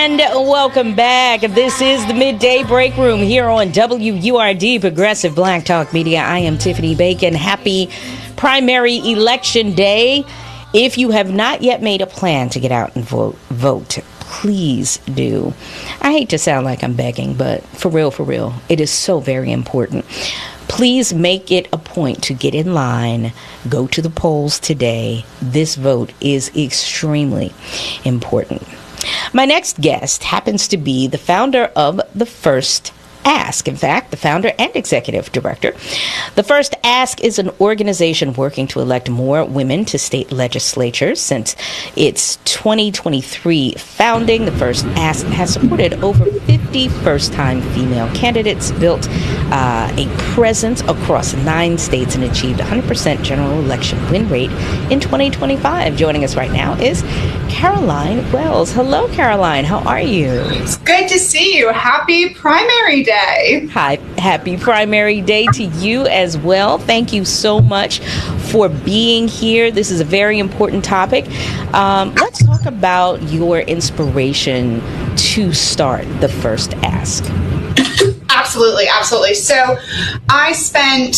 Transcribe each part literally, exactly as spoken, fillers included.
And welcome back. This is the Midday Break Room here on W U R D, Progressive Black Talk Media. I am Tiffany Bacon. Happy primary election day. If you have not yet made a plan to get out and vote, vote, please do. I hate to sound like I'm begging, but for real, for real, it is so very important. Please make it a point to get in line, go to the polls today. This vote is extremely important. My next guest happens to be the founder of the First Ask. In fact, the founder and executive director. The First Ask is an organization working to elect more women to state legislatures. Since its twenty twenty-three founding, the First Ask has supported over fifty first-time female candidates, built uh, a presence across nine states, and achieved one hundred percent general election win rate in twenty twenty-five. Joining us right now is Caroline Wells. Hello, Caroline. How are you? It's good to see you. Happy primary day. Hi, happy primary day to you as well. Thank you so much for being here. This is a very important topic. Um, let's talk about your inspiration to start the First Ask. Absolutely, absolutely. So I spent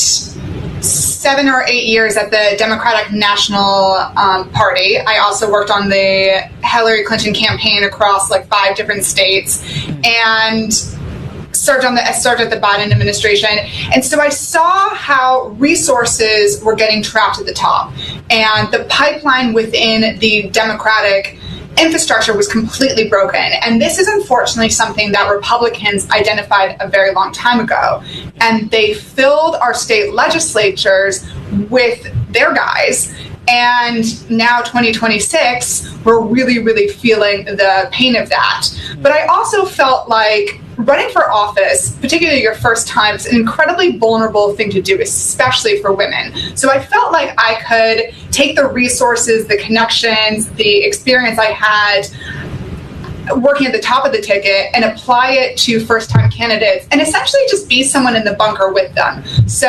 seven or eight years at the Democratic National um, Party. I also worked on the Hillary Clinton campaign across like five different states, and served on the I served at the Biden administration. And so I saw how resources were getting trapped at the top, and the pipeline within the Democratic infrastructure was completely broken. And this is unfortunately something that Republicans identified a very long time ago. And they filled our state legislatures with their guys. And now twenty twenty-six, we're really, really feeling the pain of that. But I also felt like running for office, particularly your first time, is an incredibly vulnerable thing to do, especially for women. So I felt like I could take the resources, the connections, the experience I had working at the top of the ticket and apply it to first-time candidates and essentially just be someone in the bunker with them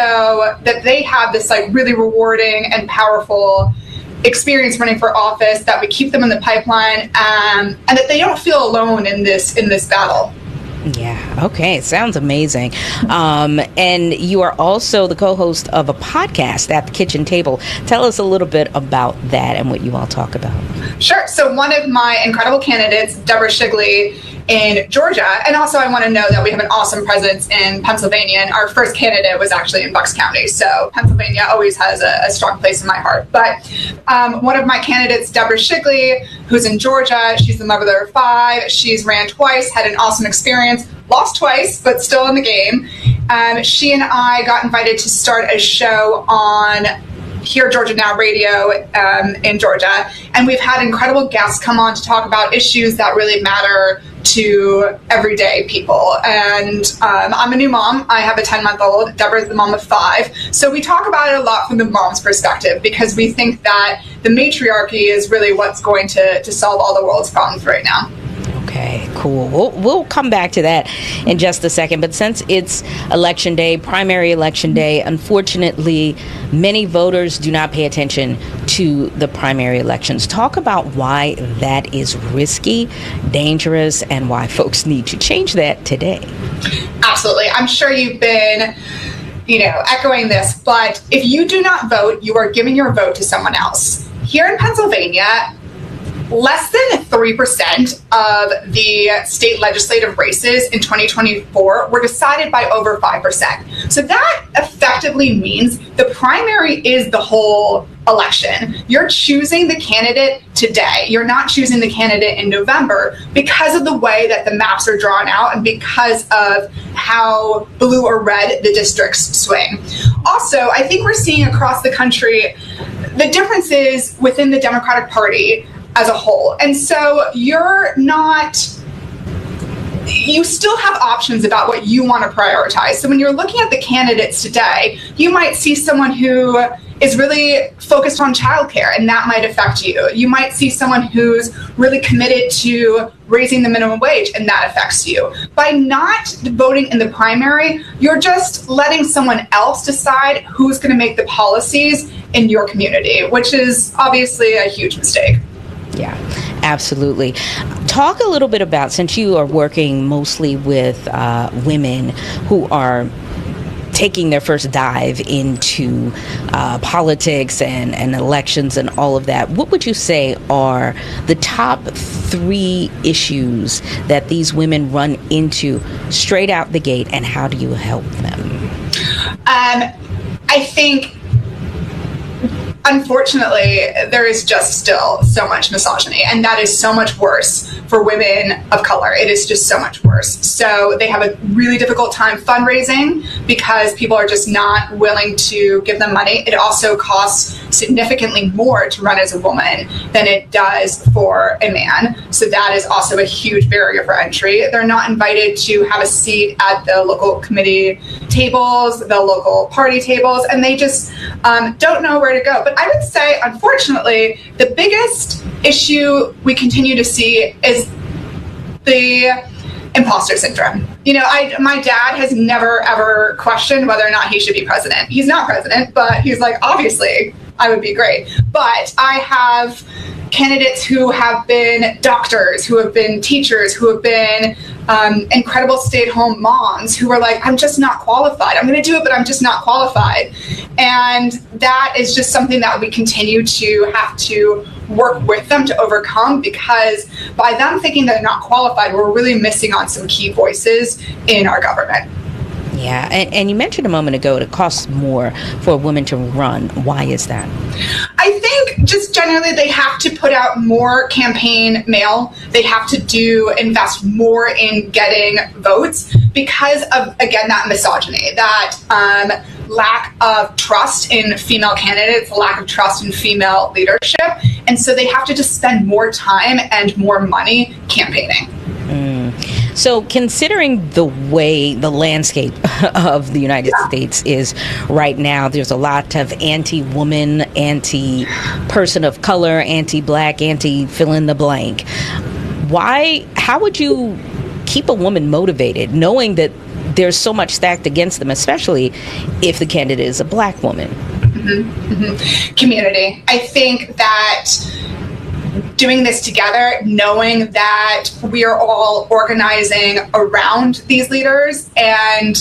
so that they have this like really rewarding and powerful experience running for office, that we keep them in the pipeline, um, and that they don't feel alone in this in this battle. Yeah. Okay. Sounds amazing. Um, and you are also the co-host of a podcast, At the Kitchen Table. Tell us a little bit about that and what you all talk about. Sure. So one of my incredible candidates, Deborah Shigley in Georgia, and also I want to know that we have an awesome presence in Pennsylvania, and our first candidate was actually in Bucks County. So Pennsylvania always has a, a strong place in my heart. But um, one of my candidates, Deborah Shigley, who's in Georgia, she's the mother of five. She's ran twice, had an awesome experience, lost twice, but still in the game. Um, she and I got invited to start a show on Hear Georgia Now Radio um, in Georgia, and we've had incredible guests come on to talk about issues that really matter to everyday people. And um, I'm a new mom. I have a ten-month-old. Deborah's the mom of five. So we talk about it a lot from the mom's perspective, because we think that the matriarchy is really what's going to, to solve all the world's problems right now. Okay, cool. We'll, we'll come back to that in just a second. But since it's election day, primary election day, unfortunately, many voters do not pay attention to the primary elections. Talk about why that is risky, dangerous, and why folks need to change that today. Absolutely. I'm sure you've been, you know, echoing this, but if you do not vote, you are giving your vote to someone else. Here in Pennsylvania, less than three percent of the state legislative races in twenty twenty-four were decided by over five percent. So that effectively means the primary is the whole election. You're choosing the candidate today. You're not choosing the candidate in November because of the way that the maps are drawn out and because of how blue or red the districts swing. Also, I think we're seeing across the country the differences within the Democratic Party as a whole. And so you're not, you still have options about what you want to prioritize. So when you're looking at the candidates today, you might see someone who is really focused on childcare, and that might affect you. You might see someone who's really committed to raising the minimum wage, and that affects you. By not voting in the primary, you're just letting someone else decide who's going to make the policies in your community, which is obviously a huge mistake. Yeah, Absolutely. Talk a little bit about, since you are working mostly with uh, women who are taking their first dive into uh, politics and, and elections and all of that, what would you say are the top three issues that these women run into straight out the gate, and how do you help them? Um, I think, unfortunately, there is just still so much misogyny, and that is so much worse for women of color. It is just so much worse. So they have a really difficult time fundraising because people are just not willing to give them money. It also costs significantly more to run as a woman than it does for a man. So that is also a huge barrier for entry. They're not invited to have a seat at the local committee tables, the local party tables, and they just um, don't know where to go. But I would say, unfortunately, the biggest issue we continue to see is the imposter syndrome. You know, I, my dad has never, ever questioned whether or not he should be president. He's not president, but he's like, obviously, I would be great. But I have candidates who have been doctors, who have been teachers, who have been um, incredible stay-at-home moms who are like, I'm just not qualified. I'm going to do it, but I'm just not qualified. And that is just something that we continue to have to work with them to overcome, because by them thinking they're not qualified, we're really missing on some key voices in our government. Yeah, and, and you mentioned a moment ago it costs more for a woman to run. Why is that? I think just generally they have to put out more campaign mail. They have to do invest more in getting votes because of, again, that misogyny, that um, lack of trust in female candidates, lack of trust in female leadership. And so they have to just spend more time and more money campaigning. Mm. So considering the way the landscape of the United yeah. States is right now, there's a lot of anti-woman, anti-person of color, anti-black, anti-fill in the blank. Why, how would you keep a woman motivated knowing that there's so much stacked against them, especially if the candidate is a black woman? Mm-hmm. Mm-hmm. Community. I think that doing this together, knowing that we are all organizing around these leaders and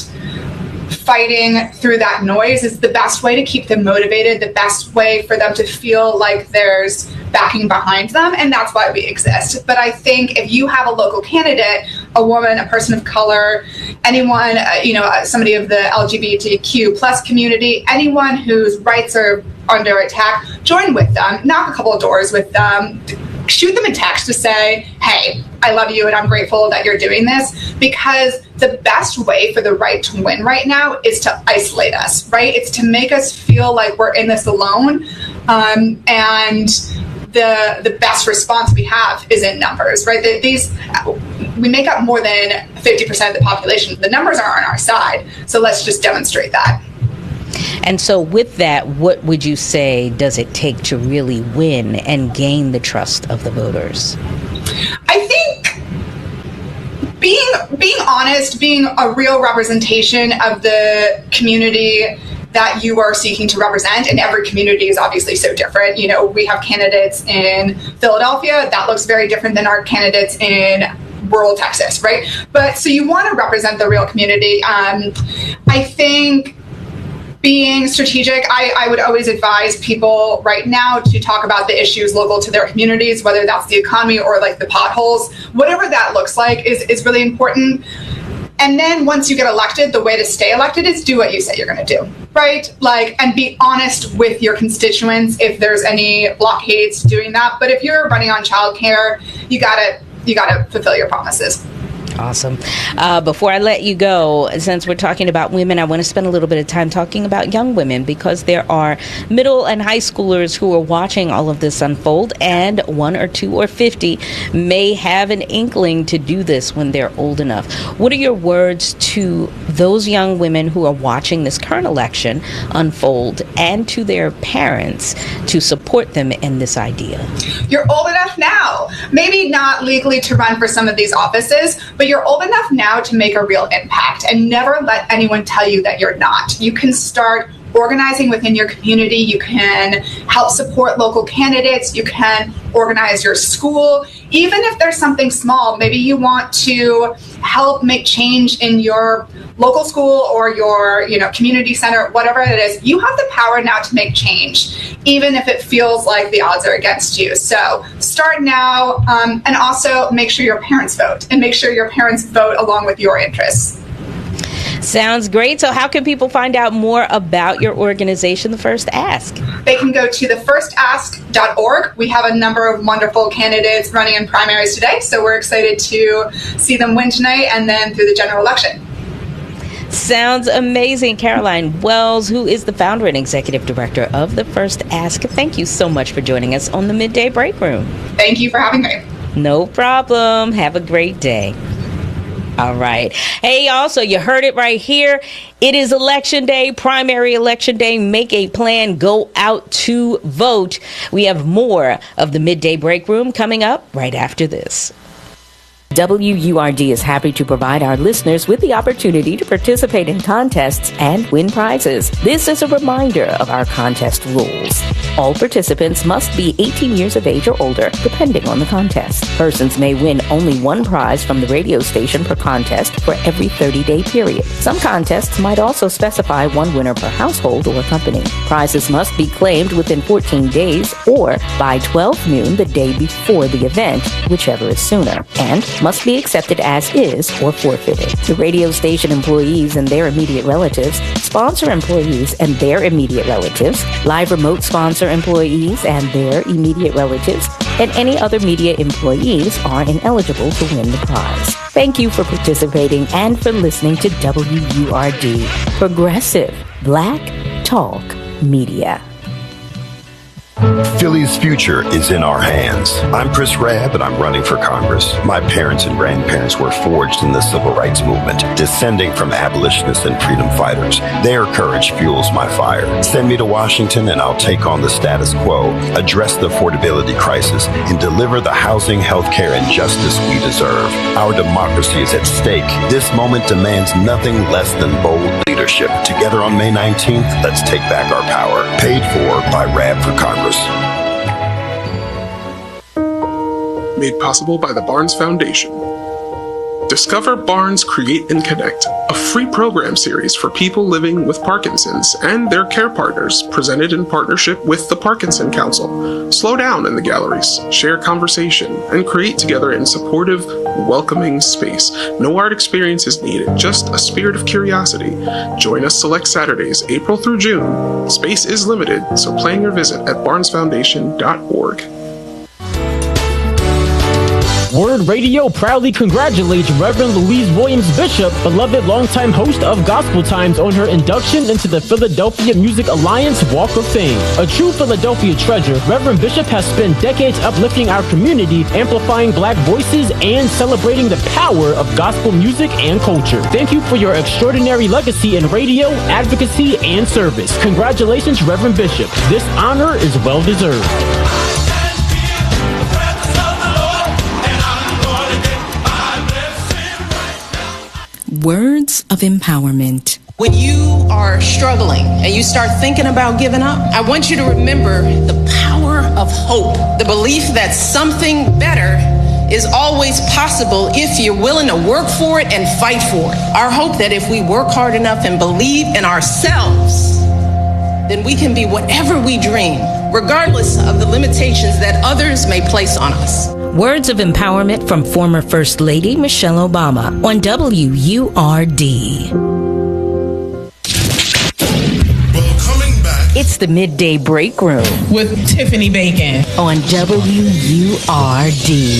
fighting through that noise is the best way to keep them motivated, the best way for them to feel like there's backing behind them, and that's why we exist. But I think if you have a local candidate, a woman, a person of color, anyone, uh, you know, somebody of the L G B T Q plus community, anyone whose rights are under attack, join with them, knock a couple of doors with them, shoot them a text to say, hey, I love you and I'm grateful that you're doing this, because the best way for the right to win right now is to isolate us, right? It's to make us feel like we're in this alone. Um, and the the best response we have is in numbers, right? The, these we make up more than fifty percent of the population. The numbers are on our side, so let's just demonstrate that. And so with that, what would you say does it take to really win and gain the trust of the voters? I think being being honest, being a real representation of the community that you are seeking to represent, and every community is obviously so different. You know, we have candidates in Philadelphia that looks very different than our candidates in rural Texas, right? But so you want to represent the real community. Um, I think being strategic, I, I would always advise people right now to talk about the issues local to their communities, whether that's the economy or like the potholes, whatever that looks like is, is really important. And then once you get elected, the way to stay elected is do what you say you're going to do, right? Like, and be honest with your constituents if there's any blockades to doing that. But if you're running on childcare, you gotta you gotta fulfill your promises. Awesome. Uh, before I let you go, since we're talking about women, I want to spend a little bit of time talking about young women, because there are middle and high schoolers who are watching all of this unfold, and one or two or fifty may have an inkling to do this when they're old enough. What are your words to those young women who are watching this current election unfold, and to their parents to support them in this idea? You're old enough now, maybe not legally to run for some of these offices, but you're old enough now to make a real impact, and never let anyone tell you that you're not. You can start organizing within your community. You can help support local candidates. You can organize your school. Even if there's something small, maybe you want to help make change in your local school or your, you know, community center, whatever it is, you have the power now to make change, even if it feels like the odds are against you. So start now, um, and also make sure your parents vote, and make sure your parents vote along with your interests. Sounds great. So how can people find out more about your organization, The First Ask? They can go to the first ask dot org. We have a number of wonderful candidates running in primaries today, so we're excited to see them win tonight and then through the general election. Sounds amazing. Caroline Wells, who is the founder and executive director of The First Ask, thank you so much for joining us on the Midday Break Room. Thank you for having me. No problem. Have a great day. All right. Hey, also, you heard it right here. It is election day, primary election day. Make a plan. Go out to vote. We have more of the Midday Break Room coming up right after this. W U R D is happy to provide our listeners with the opportunity to participate in contests and win prizes. This is a reminder of our contest rules. All participants must be eighteen years of age or older, depending on the contest. Persons may win only one prize from the radio station per contest for every thirty-day period. Some contests might also specify one winner per household or company. Prizes must be claimed within fourteen days or by twelve noon the day before the event, whichever is sooner, and must be accepted as is or forfeited. The radio station employees and their immediate relatives, sponsor employees and their immediate relatives, live remote sponsor employees and their immediate relatives, and any other media employees are ineligible to win the prize. Thank you for participating and for listening to W U R D, Progressive Black Talk Media. Philly's future is in our hands. I'm Chris Rabb, and I'm running for Congress. My parents and grandparents were forged in the civil rights movement, descending from abolitionists and freedom fighters. Their courage fuels my fire. Send me to Washington, and I'll take on the status quo, address the affordability crisis, and deliver the housing, health care, and justice we deserve. Our democracy is at stake. This moment demands nothing less than bold leadership. Together on May nineteenth, let's take back our power. Paid for by Rabb for Congress. Made possible by the Barnes Foundation. Discover Barnes Create and Connect, a free program series for people living with Parkinson's and their care partners, presented in partnership with the Parkinson Council. Slow down in the galleries, share conversation, and create together in supportive, welcoming space. No art experience is needed, just a spirit of curiosity. Join us select Saturdays, April through June. Space is limited, so plan your visit at barnes foundation dot org. Word Radio proudly congratulates Reverend Louise Williams Bishop, beloved longtime host of Gospel Times, on her induction into the Philadelphia Music Alliance Walk of Fame. A true Philadelphia treasure, Reverend Bishop has spent decades uplifting our community, amplifying Black voices, and celebrating the power of gospel music and culture. Thank you for your extraordinary legacy in radio, advocacy, and service. Congratulations, Reverend Bishop. This honor is well-deserved. Words of empowerment. When you are struggling and you start thinking about giving up, I want you to remember the power of hope, the belief that something better is always possible if you're willing to work for it and fight for it. Our hope that if we work hard enough and believe in ourselves, then we can be whatever we dream, regardless of the limitations that others may place on us. Words of empowerment from former First Lady Michelle Obama on W U R D. Well, coming back, it's the Midday Break Room with Tiffany Bacon on W U R D.